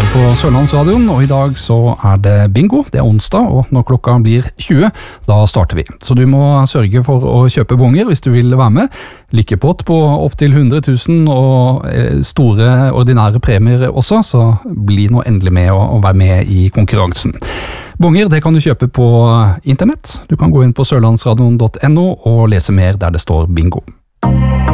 på Sørlandsradioen, og i dag så det bingo. Det onsdag, og når klokka blir 20, da starter vi. Så du må sørge for å kjøpe bonger hvis du vil være med. Lykkepott på opp til 100 000 og store ordinære premier også, så bli nå endelig med og vær med i konkurransen. Bonger, det kan du kjøpe på internett. Du kan gå inn på sørlandsradioen.no og lese mer der det står bingo.